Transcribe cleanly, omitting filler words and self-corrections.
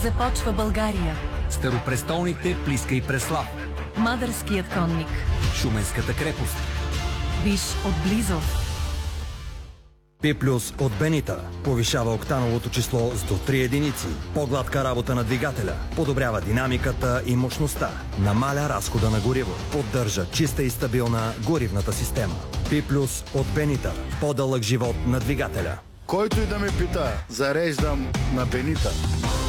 Започва България. Старопрестолните Плиска и Преслав. Мадърският конник. Шуменската крепост. Виж отблизо. P+ от Бенита повишава октановото число с до 3 единици. По-гладка работа на двигателя. Подобрява динамиката и мощността. Намаля разхода на гориво. Поддържа чиста и стабилна горивната система. P+ от Бенита. По-дълъг живот на двигателя. Който и да ме пита, зареждам на Бенита.